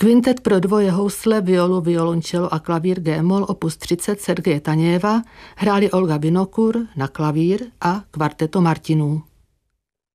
Kvintet pro dvoje housle, violu, violoncello a klavír G-moll opus 30 Sergeje Tanějeva hráli Olga Vinokur na klavír a kvarteto Martinů.